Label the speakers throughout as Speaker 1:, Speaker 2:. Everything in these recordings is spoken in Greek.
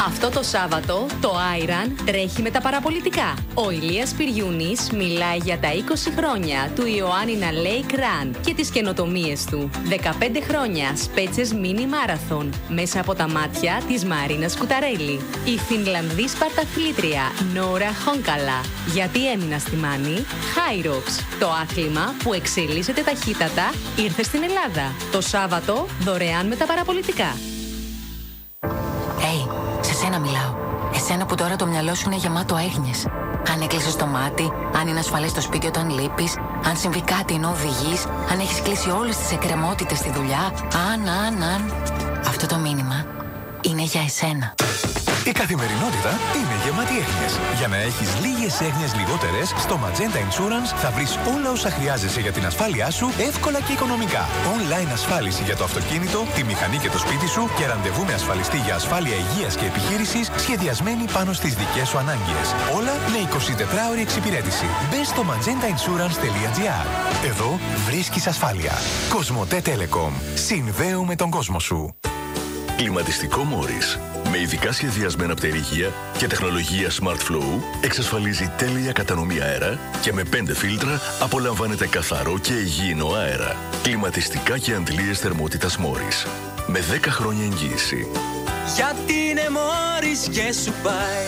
Speaker 1: Αυτό το Σάββατο το Iron τρέχει με τα παραπολιτικά. Ο Ηλίας Πυριούνης μιλάει για τα 20 χρόνια του Ioannina Lake Run και τις καινοτομίες του. 15 χρόνια Σπέτσες Mini Marathon μέσα από τα μάτια της Μαρίνας Κουταρέλη. Η Φινλανδή σπαρταθλήτρια Νόρα Χόνκαλα. Γιατί έμεινα στη Μάνη. Hyrox, το άθλημα που εξελίσσεται ταχύτατα, ήρθε στην Ελλάδα. Το Σάββατο δωρεάν με τα παραπολιτικά.
Speaker 2: Σε σένα μιλάω. Εσένα που τώρα το μυαλό σου είναι γεμάτο έγνοιες. Αν έκλεισες το μάτι, αν είναι ασφαλές το σπίτι όταν λείπεις, αν συμβεί κάτι ενώ οδηγείς, αν έχεις κλείσει όλες τις εκκρεμότητες στη δουλειά, αν. Αυτό το μήνυμα είναι για εσένα.
Speaker 3: Η καθημερινότητα είναι γεμάτη έγνοιες. Για να έχεις λίγες έγνοιες λιγότερες, στο Magenta Insurance θα βρεις όλα όσα χρειάζεσαι για την ασφάλειά σου εύκολα και οικονομικά. Online ασφάλιση για το αυτοκίνητο, τη μηχανή και το σπίτι σου και ραντεβού με ασφαλιστή για ασφάλεια υγείας και επιχείρησης σχεδιασμένη πάνω στις δικές σου ανάγκες. Όλα με 24ωρη εξυπηρέτηση. Μπες στο magentainsurance.gr. Εδώ βρίσκεις ασφάλεια. Κοσμοτέ Telecom. Συνδέουμε τον κόσμο σου.
Speaker 4: Κλιματιστικό Μόρις. Με ειδικά σχεδιασμένα πτερυγεία και τεχνολογία Smart Flow εξασφαλίζει τέλεια κατανομή αέρα και με 5 φίλτρα απολαμβάνετε καθαρό και υγιεινό αέρα. Κλιματιστικά και αντλίες θερμότητας Μόρις. Με 10 χρόνια εγγύηση.
Speaker 5: Γιατί είναι Μόρις και σου πάει.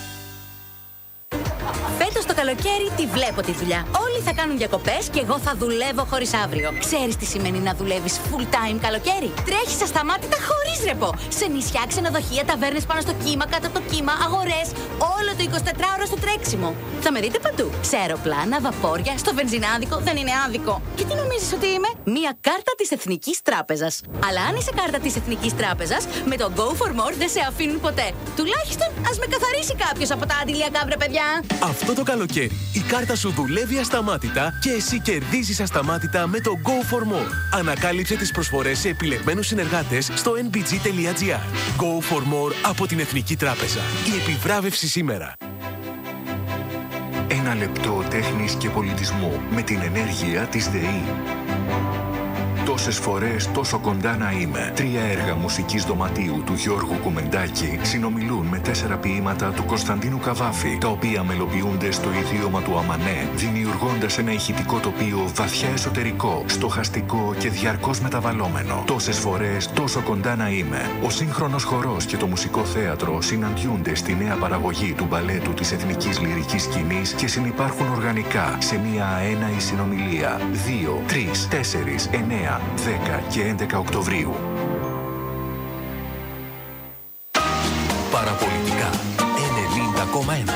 Speaker 6: Φέτος το καλοκαίρι τη βλέπω τη δουλειά. Όλοι θα κάνουν διακοπές και εγώ θα δουλεύω χωρίς αύριο. Ξέρεις τι σημαίνει να δουλεύεις full time καλοκαίρι? Τρέχεις ασταμάτητα χωρίς ρεπό. Σε νησιά, ξενοδοχεία, ταβέρνες πάνω στο κύμα, κάτω από το κύμα, αγορές. Όλο το 24ωρο στο τρέξιμο. Θα με δείτε παντού. Σε αεροπλάνα, βαπόρια, στο βενζινάδικο. Δεν είναι άδικο. Και τι νομίζεις ότι είμαι? Μία κάρτα της Εθνικής Τράπεζας. Αλλά αν είσαι κάρτα της Εθνικής Τράπεζας, με το Go for More δεν σε αφήνουν ποτέ. Τουλάχιστον ας με καθαρίσει κάποιος από τα αντιλιακά, βρε παιδιά.
Speaker 7: Αυτό το καλοκαίρι η κάρτα σου δουλεύει ασταμάτητα και εσύ κερδίζεις ασταμάτητα με το Go for More. Ανακάλυψε τις προσφορές σε επιλεγμένους συνεργάτες στο nbg.gr. Go for More από την Εθνική Τράπεζα. Η επιβράβευση σήμερα.
Speaker 8: Ένα λεπτό τέχνης και πολιτισμού με την ενέργεια της ΔΕΗ. Τόσες φορές τόσο κοντά να είμαι. 3 έργα μουσικής δωματίου του Γιώργου Κουμεντάκη συνομιλούν με 4 ποίηματα του Κωνσταντίνου Καβάφη, τα οποία μελοποιούνται στο ιδίωμα του Αμανέ, δημιουργώντας ένα ηχητικό τοπίο βαθιά εσωτερικό, στοχαστικό και διαρκώς μεταβαλλόμενο. Τόσες φορές τόσο κοντά να είμαι. Ο σύγχρονος χορός και το μουσικό θέατρο συναντιούνται στη νέα παραγωγή του μπαλέτου της Εθνικής Λυρικής Σκηνής και συνυπάρχουν οργανικά σε μια αέναη συνομιλία. 2, 3, 4, 9, 10 και 11 Οκτωβρίου.
Speaker 3: Παραπολιτικά 90,1.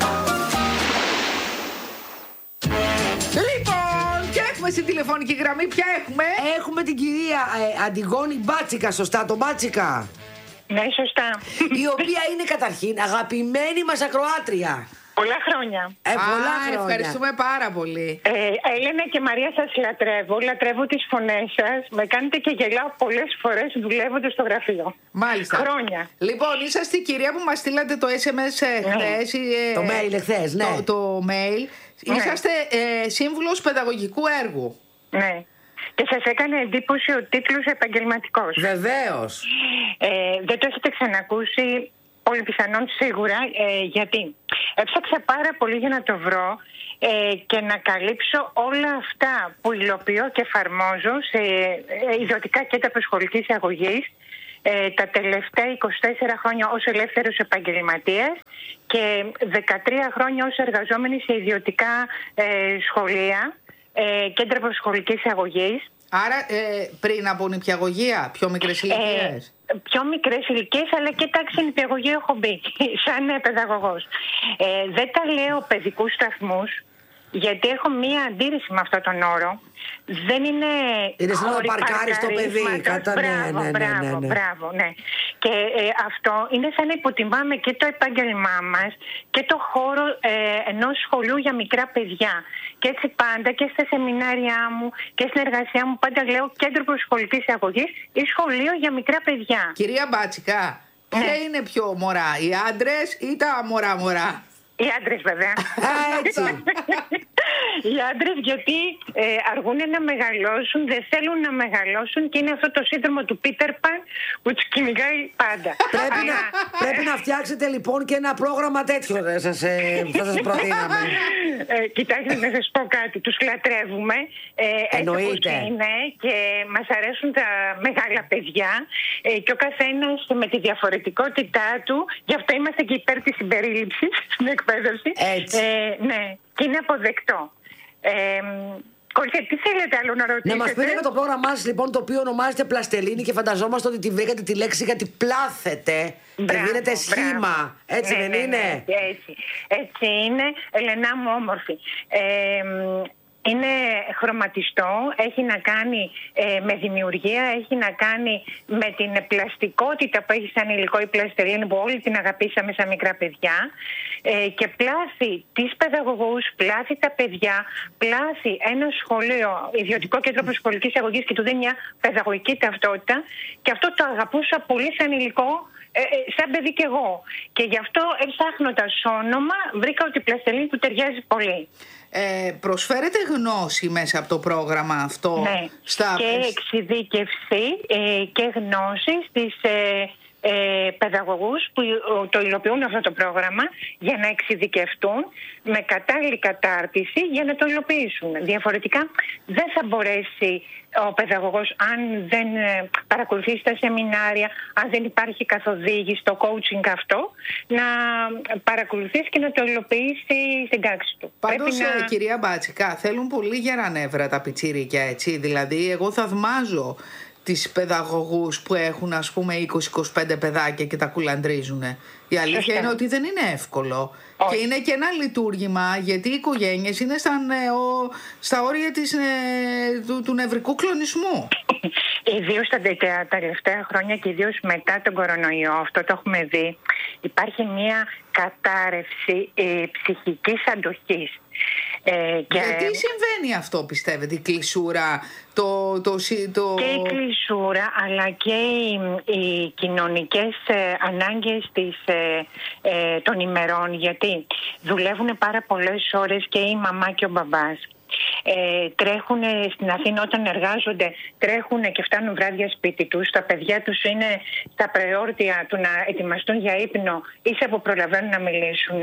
Speaker 9: Λοιπόν, και έχουμε στην τηλεφωνική γραμμή. Ποια έχουμε?
Speaker 10: Έχουμε την κυρία Αντιγόνη Μπάτσικα, σωστά το Μπάτσικα?
Speaker 11: Ναι, σωστά.
Speaker 10: Η οποία είναι καταρχήν αγαπημένη μας ακροάτρια.
Speaker 11: Πολλά χρόνια.
Speaker 9: Πολλά χρόνια. Ευχαριστούμε πάρα πολύ.
Speaker 11: Έλενα και Μαρία, σας λατρεύω τις φωνές σας. Με κάνετε και γελάω πολλές φορές δουλεύοντας στο γραφείο.
Speaker 9: Μάλιστα.
Speaker 11: Χρόνια.
Speaker 9: Λοιπόν, είσαστε η κυρία που μας στείλατε το SMS χθες.
Speaker 10: Το mail χθες, ναι.
Speaker 9: Το mail.
Speaker 11: Ναι.
Speaker 9: Είσαστε σύμβουλος παιδαγωγικού έργου.
Speaker 11: Ναι. Και σας έκανε εντύπωση ο τίτλος επαγγελματικός.
Speaker 10: Βεβαίως.
Speaker 11: Δεν το έχετε ξανακούσει. Πολύ πιθανόν σίγουρα, γιατί έψαξα πάρα πολύ για να το βρω και να καλύψω όλα αυτά που υλοποιώ και εφαρμόζω σε ιδιωτικά κέντρα προσχολικής αγωγής τα τελευταία 24 χρόνια ως ελεύθερος επαγγελματίας και 13 χρόνια ως εργαζόμενη σε ιδιωτικά σχολεία, κέντρα προσχολικής αγωγής.
Speaker 9: Άρα πριν από νηπιαγωγεία, πιο μικρές ηλικίες.
Speaker 11: Πιο μικρές ηλικίες, αλλά και τάξη νηπιαγωγεία έχω μπει, σαν παιδαγωγός. Δεν τα λέω παιδικούς σταθμούς, γιατί έχω μία αντίρρηση με αυτόν τον όρο. Δεν είναι.
Speaker 10: Είναι σαν να παρκάρεις το παιδί.
Speaker 11: Μπράβο, ναι. Και αυτό είναι σαν να υποτιμάμε και το επάγγελμά μας και το χώρο ενός σχολείου για μικρά παιδιά. Και έτσι πάντα και στα σεμινάρια μου και στην εργασία μου πάντα λέω κέντρο προσχολικής αγωγής ή σχολείο για μικρά παιδιά.
Speaker 9: Κυρία Μπάτσικα, ποια είναι πιο μωρά, οι άντρες ή τα μωρά?
Speaker 11: Οι άντρες βέβαια.
Speaker 10: Έτσι.
Speaker 11: Οι άντρες γιατί αργούν να μεγαλώσουν, δεν θέλουν να μεγαλώσουν και είναι αυτό το σύνδρομο του Πίτερ Παν που τους κυνηγάει πάντα.
Speaker 10: Πρέπει να φτιάξετε λοιπόν και ένα πρόγραμμα τέτοιο, θα σας προτείναμε.
Speaker 11: Κοιτάξτε να σας πω κάτι, τους λατρεύουμε.
Speaker 10: Εννοείται.
Speaker 11: Είναι και μας αρέσουν τα μεγάλα παιδιά και ο καθένας με τη διαφορετικότητά του, γι' αυτό είμαστε και υπέρ της συμπερίληψης στην εκπαίδευση. Ναι, και είναι αποδεκτό. Κορίτσια, τι θέλετε άλλο να ρωτήσετε?
Speaker 10: Να μας πείτε για το πρόγραμμά σας λοιπόν, το οποίο ονομάζεται Πλαστελίνη και φανταζόμαστε ότι τη βρήκατε τη λέξη γιατί πλάθετε και δίνετε σχήμα. Έτσι δεν είναι?
Speaker 11: Έτσι είναι, Ελενά μου όμορφη. Είναι χρωματιστό, έχει να κάνει με δημιουργία, έχει να κάνει με την πλαστικότητα που έχει σαν υλικό η πλαστελίνη που όλοι την αγαπήσαμε σαν μικρά παιδιά και πλάθει τις παιδαγωγούς, πλάθει τα παιδιά, πλάθει ένα σχολείο, ιδιωτικό κέντρο προσχολικής αγωγής και του δίνει μια παιδαγωγική ταυτότητα και αυτό το αγαπούσα πολύ σαν υλικό. Σαν παιδί κι εγώ. Και γι' αυτό ψάχνοντας όνομα βρήκα ότι η πλαστελίνη του ταιριάζει πολύ.
Speaker 9: Προσφέρετε γνώση μέσα από το πρόγραμμα αυτό?
Speaker 11: Ναι, και εξειδίκευση και γνώση στις παιδαγωγούς που το υλοποιούν αυτό το πρόγραμμα για να εξειδικευτούν με κατάλληλη κατάρτιση για να το υλοποιήσουν. Διαφορετικά δεν θα μπορέσει ο παιδαγωγός, αν δεν παρακολουθήσει τα σεμινάρια, αν δεν υπάρχει καθοδήγηση, το coaching αυτό, να παρακολουθήσει και να το υλοποιήσει στην τάξη του.
Speaker 9: Πάντως, κυρία Μπάτσικα, θέλουν πολύ γερά νεύρα τα πιτσίρικια, έτσι. Δηλαδή, εγώ θαυμάζω τις παιδαγωγούς που έχουν ας πούμε 20-25 παιδάκια και τα κουλαντρίζουν. Η αλήθεια είναι ότι δεν είναι εύκολο. Και είναι και ένα λειτουργήμα, γιατί οι οικογένειες είναι στα όρια του νευρικού κλονισμού.
Speaker 11: Ιδίως τα τελευταία χρόνια και ιδίως μετά τον κορονοϊό, αυτό το έχουμε δει, υπάρχει μια κατάρρευση ψυχικής αντοχής.
Speaker 9: Γιατί συμβαίνει αυτό, πιστεύετε, η κλεισούρα,
Speaker 11: Και η κλεισούρα, αλλά και οι κοινωνικές ανάγκες των ημερών, γιατί δουλεύουν πάρα πολλές ώρες και η μαμά και ο μπαμπάς. Τρέχουν στην Αθήνα όταν εργάζονται, τρέχουν και φτάνουν βράδια σπίτι τους. Τα παιδιά τους είναι στα προεόρτια του να ετοιμαστούν για ύπνο, ίσα που προλαβαίνουν να μιλήσουν.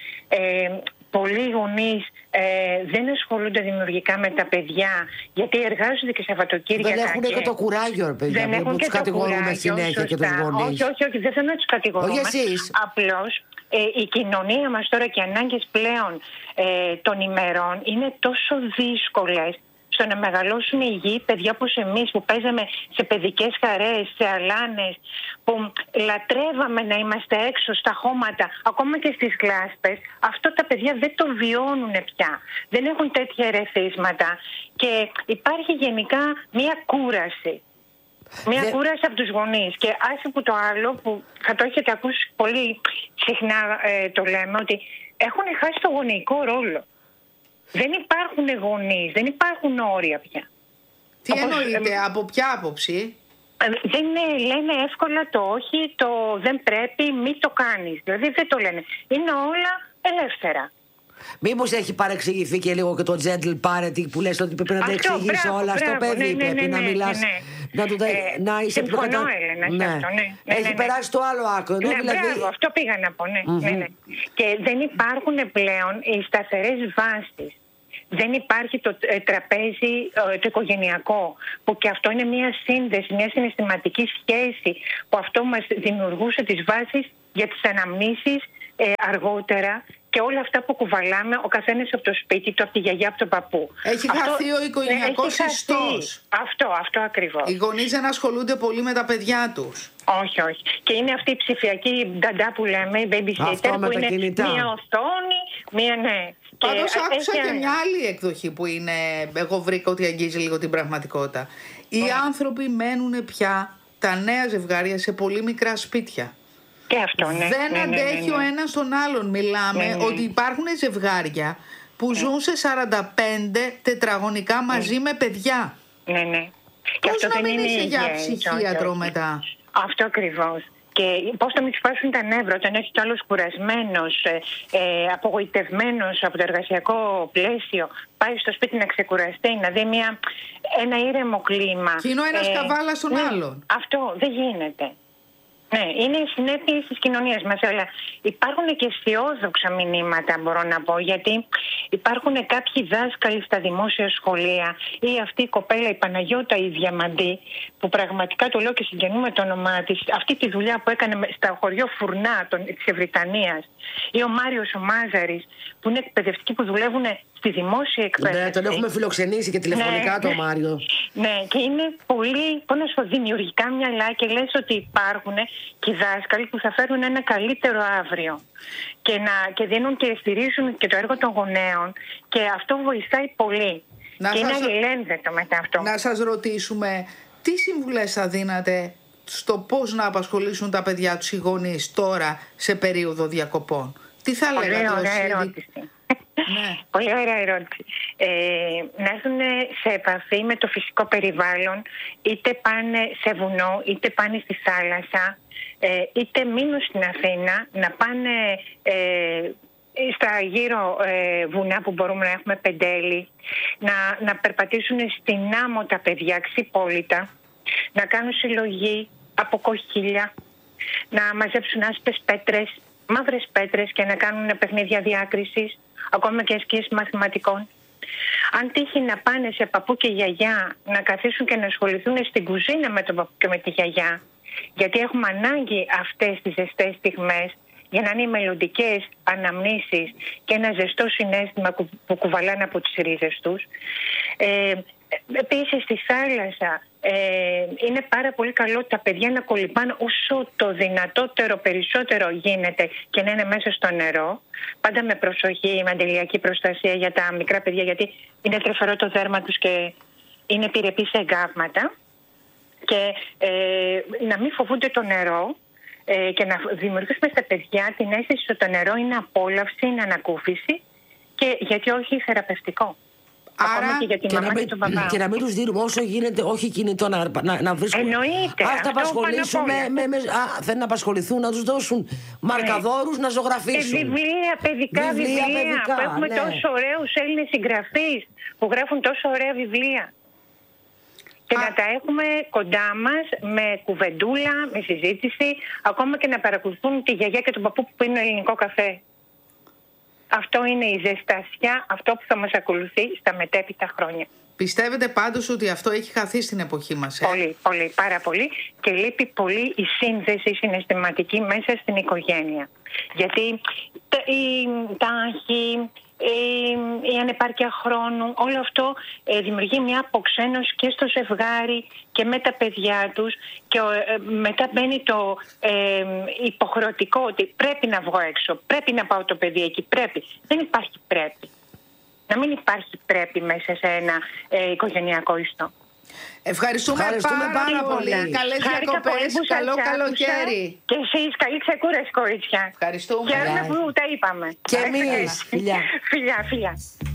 Speaker 11: Πολλοί γονείς δεν ασχολούνται δημιουργικά με τα παιδιά, γιατί εργάζονται και Σαββατοκύριακα.
Speaker 10: Δεν έχουν και το κουράγιο, παιδιά, που τους κατηγορούμε συνέχεια και τους γονείς.
Speaker 11: Όχι, δεν θέλω να τους κατηγορούμε. Απλώς η κοινωνία μας τώρα και οι ανάγκες πλέον των ημερών είναι τόσο δύσκολες στο να μεγαλώσουν υγιεί παιδιά όπως εμείς που παίζαμε σε παιδικές χαρές, σε αλάνες, που λατρεύαμε να είμαστε έξω στα χώματα, ακόμα και στις κλάσπες. Αυτό τα παιδιά δεν το βιώνουν πια. Δεν έχουν τέτοια ερεθίσματα και υπάρχει γενικά μία κούραση. Μια κούραση από τους γονείς. Και άσε που το άλλο που θα το έχετε ακούσει πολύ συχνά το λέμε, ότι έχουν χάσει το γονεϊκό ρόλο. Δεν υπάρχουν γονείς, δεν υπάρχουν όρια πια.
Speaker 9: Τι εννοείτε, από ποια άποψη?
Speaker 11: Δεν λένε εύκολα το όχι, το δεν πρέπει, μη το κάνεις. Δηλαδή δεν το λένε. Είναι όλα ελεύθερα.
Speaker 10: Μήπως έχει παρεξηγηθεί και λίγο και το gentle parenting που λες ότι πρέπει να τα εξηγείς όλα στο παιδί, πρέπει να μιλάς, να είσαι πιο
Speaker 11: συμφωνώ, Έλενα,
Speaker 10: έχει περάσει το άλλο άκρο.
Speaker 11: Μπράβο, αυτό πήγα να πω, ναι. Και δεν υπάρχουν πλέον οι σταθερές βάσεις. Δεν υπάρχει το τραπέζι το οικογενειακό, που και αυτό είναι μια σύνδεση, μια συναισθηματική σχέση, που αυτό μας δημιουργούσε τις βάσεις για τις αναμνήσεις αργότερα και όλα αυτά που κουβαλάμε ο καθένας από το σπίτι του, από τη γιαγιά, από τον παππού.
Speaker 9: Έχει χαθεί ο οικογενειακός ιστός.
Speaker 11: Αυτό ακριβώς.
Speaker 9: Οι γονείς δεν ασχολούνται πολύ με τα παιδιά τους.
Speaker 11: Όχι. Και είναι αυτή η ψηφιακή νταντά που λέμε, η babysitter, που είναι μία οθόνη, μία
Speaker 9: Πάντως άκουσα και μια άλλη εκδοχή που είναι, εγώ βρήκα ότι αγγίζει λίγο την πραγματικότητα. Οι άνθρωποι μένουν πια, τα νέα ζευγάρια, σε πολύ μικρά σπίτια.
Speaker 11: Και αυτό,
Speaker 9: δεν αντέχει ο ένας τον άλλον. Μιλάμε ότι υπάρχουν ζευγάρια που ζουν σε 45 τετραγωνικά μαζί με παιδιά.
Speaker 11: Ναι.
Speaker 9: Πώς να μην είσαι για ψυχίατρο μετά?
Speaker 11: Αυτό ακριβώς. Και πώς θα μην σπάσουν τα νεύρα όταν έχει κι άλλος κουρασμένος, απογοητευμένος από το εργασιακό πλαίσιο, πάει στο σπίτι να ξεκουραστεί, να δει ένα ήρεμο κλίμα.
Speaker 9: Και είναι ο ένας καβάλα στον άλλον.
Speaker 11: Αυτό δεν γίνεται. Ναι, είναι οι συνέπειες της κοινωνίας μας, αλλά υπάρχουν και αισιόδοξα μηνύματα, μπορώ να πω, γιατί υπάρχουν κάποιοι δάσκαλοι στα δημόσια σχολεία ή αυτή η κοπέλα, η Παναγιώτα η Διαμαντή, που πραγματικά το λέω και συγγενούμε το όνομά της, αυτή τη δουλειά που έκανε στα χωριό Φουρνά της Ευρυτανίας, ή ο Μάριος ο Μάζαρης, που είναι εκπαιδευτικοί που δουλεύουν στη δημόσια εκπαίδευση.
Speaker 10: Ναι, τον έχουμε φιλοξενήσει και τηλεφωνικά το Μάριο.
Speaker 11: Ναι, και είναι πολύ δημιουργικά μυαλά και λες ότι υπάρχουν και δάσκαλοι που θα φέρουν ένα καλύτερο αύριο και δίνουν και στηρίζουν και το έργο των γονέων, και αυτό βοηθάει πολύ. Και είναι αλληλένδετο μετά αυτό.
Speaker 9: Να σας ρωτήσουμε, τι συμβουλές θα δίνατε στο πώς να απασχολήσουν τα παιδιά τους οι γονείς τώρα σε περίοδο διακοπών? Τι θα λέγατε?
Speaker 11: Πολύ ωραία ερώτηση. Ναι. Πολύ ωραία ερώτηση. Να έρθουν σε επαφή με το φυσικό περιβάλλον, είτε πάνε σε βουνό, είτε πάνε στη θάλασσα, είτε μείνουν στην Αθήνα, να πάνε στα γύρω βουνά που μπορούμε να έχουμε, Πεντέλη, να περπατήσουν στην άμμο τα παιδιά, Ξυπόλυτα, να κάνουν συλλογή από κοχύλια, να μαζέψουν άσπρες πέτρες, μαύρες πέτρες και να κάνουν παιχνίδια διάκρισης, ακόμα και ασκήσεις μαθηματικών. Αν τύχει να πάνε σε παππού και γιαγιά, να καθίσουν και να ασχοληθούν στην κουζίνα με τον παππού και με τη γιαγιά, γιατί έχουμε ανάγκη αυτές τις ζεστές στιγμές για να είναι οι μελλοντικές αναμνήσεις και ένα ζεστό συναίσθημα που κουβαλάνε από τις ρίζες τους. Επίσης στη θάλασσα είναι πάρα πολύ καλό τα παιδιά να κολυμπάνε όσο το δυνατότερο περισσότερο γίνεται και να είναι μέσα στο νερό, πάντα με προσοχή, με αντιλιακή προστασία για τα μικρά παιδιά, γιατί είναι τρυφερό το δέρμα τους και είναι επιρρεπή σε εγκάβματα, και να μην φοβούνται το νερό και να δημιουργήσουμε στα παιδιά την αίσθηση ότι το νερό είναι απόλαυση, είναι ανακούφιση, και γιατί όχι θεραπευτικό.
Speaker 9: Άρα,
Speaker 11: και για τη μαμά και τον παπά.
Speaker 10: Και να μην τους δίνουμε όσο γίνεται, όχι κινητό, να βρίσκουμε.
Speaker 11: Εννοείται.
Speaker 10: Ας τα απασχολήσουμε. Θέλουν να απασχοληθούν, να τους δώσουν μαρκαδόρους, να ζωγραφίσουν.
Speaker 11: Βιβλία, παιδικά βιβλία που έχουμε τόσο ωραίους Έλληνες συγγραφείς που γράφουν τόσο ωραία βιβλία. Και να τα έχουμε κοντά μας με κουβεντούλα, με συζήτηση, ακόμα και να παρακολουθούν τη γιαγιά και τον παππού που πίνουν ελληνικό καφέ. Αυτό είναι η ζεστασιά, αυτό που θα μας ακολουθεί στα μετέπειτα χρόνια.
Speaker 9: Πιστεύετε πάντως ότι αυτό έχει χαθεί στην εποχή μας?
Speaker 11: Πολύ, πολύ, πάρα πολύ, και λείπει πολύ η σύνδεση συναισθηματική μέσα στην οικογένεια. Γιατί η τάχη, η ανεπάρκεια χρόνου, όλο αυτό δημιουργεί μια αποξένωση και στο ζευγάρι και με τα παιδιά τους, και μετά μπαίνει το υποχρεωτικό ότι πρέπει να βγω έξω, πρέπει να πάω το παιδί εκεί, πρέπει. Δεν υπάρχει πρέπει. Να μην υπάρχει πρέπει μέσα σε ένα οικογενειακό ιστό.
Speaker 9: Ευχαριστούμε πάρα πολύ. Καλές διακοπές, καλό καλοκαίρι.
Speaker 11: Και εσείς καλή ξεκούραση, κορίτσια.
Speaker 9: Ευχαριστούμε.
Speaker 11: Χαίρομαι που τα είπαμε.
Speaker 10: Και εμείς. Φιλιά.
Speaker 11: Φιλιά.